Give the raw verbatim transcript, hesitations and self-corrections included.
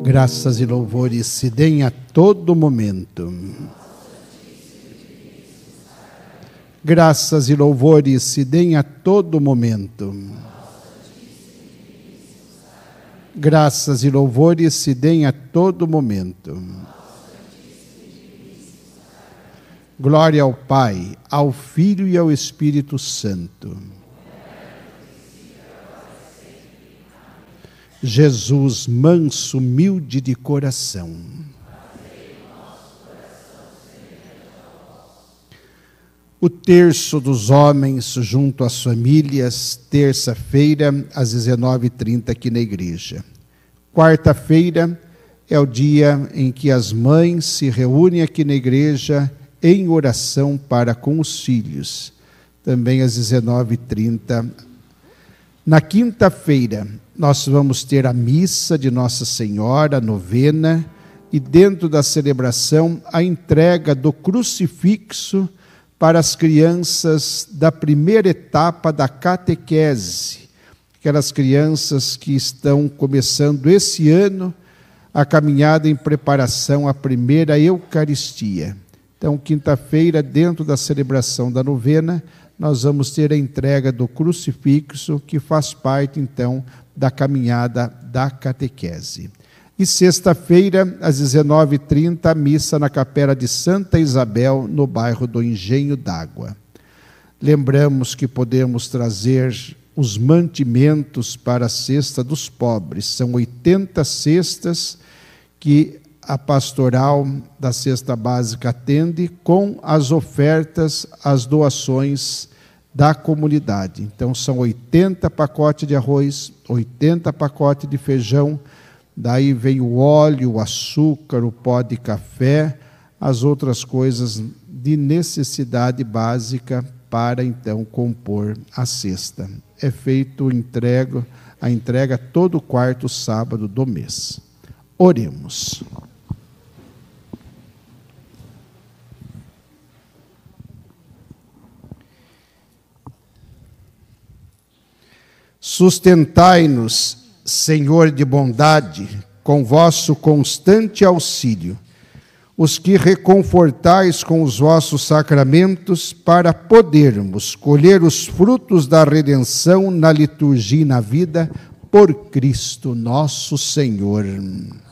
Graças e louvores se deem a todo momento. Graças e louvores se deem a todo momento. Graças e louvores se deem a todo momento. Glória ao Pai, ao Filho e ao Espírito Santo. Jesus, manso, humilde de coração. O terço dos homens junto às famílias, terça-feira, às dezenove e trinta, aqui na igreja. Quarta-feira é o dia em que as mães se reúnem aqui na igreja em oração para com os filhos, também às dezenove e trinta. Na quinta-feira, nós vamos ter a missa de Nossa Senhora, a novena, e dentro da celebração, a entrega do crucifixo para as crianças da primeira etapa da catequese, aquelas crianças que estão começando esse ano a caminhada em preparação à primeira Eucaristia. Então, quinta-feira, dentro da celebração da novena, nós vamos ter a entrega do crucifixo, que faz parte, então, da caminhada da catequese. E sexta-feira, às dezenove e trinta, a missa na Capela de Santa Isabel, no bairro do Engenho d'Água. Lembramos que podemos trazer os mantimentos para a cesta dos pobres. São oitenta cestas que a pastoral da cesta básica atende com as ofertas, as doações da comunidade. Então, são oitenta pacotes de arroz, oitenta pacotes de feijão, daí vem o óleo, o açúcar, o pó de café, as outras coisas de necessidade básica para, então, compor a cesta. É feito entrega, a entrega todo quarto sábado do mês. Oremos. Sustentai-nos, Senhor de bondade, com vosso constante auxílio, os que reconfortais com os vossos sacramentos, para podermos colher os frutos da redenção na liturgia e na vida, por Cristo nosso Senhor.